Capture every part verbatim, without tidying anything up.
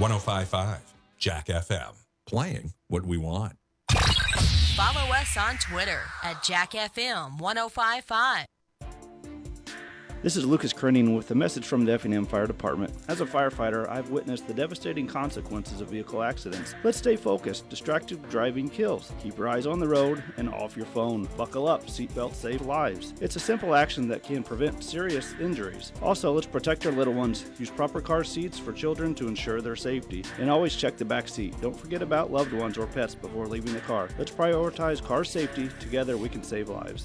one oh five point five Jack F M. Playing what we want. Follow us on Twitter at Jack F M one oh five point five. This is Lucas Krenning with a message from the Effingham Fire Department. As a firefighter, I've witnessed the devastating consequences of vehicle accidents. Let's stay focused. Distracted driving kills. Keep your eyes on the road and off your phone. Buckle up. Seatbelts save lives. It's a simple action that can prevent serious injuries. Also, let's protect our little ones. Use proper car seats for children to ensure their safety. And always check the back seat. Don't forget about loved ones or pets before leaving the car. Let's prioritize car safety. Together, we can save lives.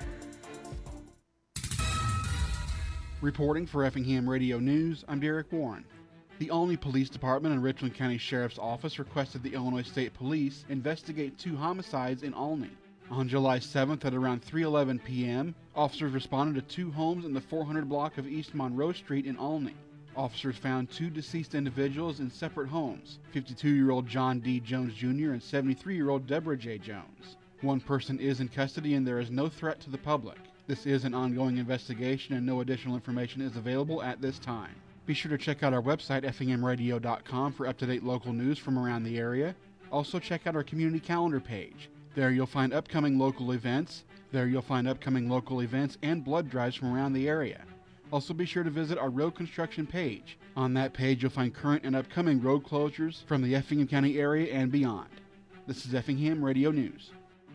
Reporting for Effingham Radio News, I'm Derek Warren. The Olney Police Department and Richland County Sheriff's Office requested the Illinois State Police investigate two homicides in Olney. On July seventh at around three eleven p.m., officers responded to two homes in the four hundred block of East Monroe Street in Olney. Officers found two deceased individuals in separate homes, fifty-two-year-old John D. Jones Junior and seventy-three-year-old Deborah J. Jones. One person is in custody and there is no threat to the public. This is an ongoing investigation and no additional information is available at this time. Be sure to check out our website, effingham radio dot com, for up-to-date local news from around the area. Also check out our community calendar page. There you'll find upcoming local events. There you'll find upcoming local events and blood drives from around the area. Also be sure to visit our road construction page. On that page you'll find current and upcoming road closures from the Effingham County area and beyond. This is Effingham Radio News.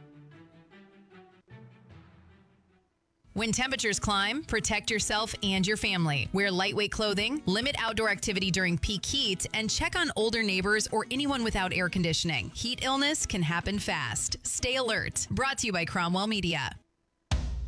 When temperatures climb, protect yourself and your family. Wear lightweight clothing, limit outdoor activity during peak heat, and check on older neighbors or anyone without air conditioning. Heat illness can happen fast. Stay alert. Brought to you by Cromwell Media.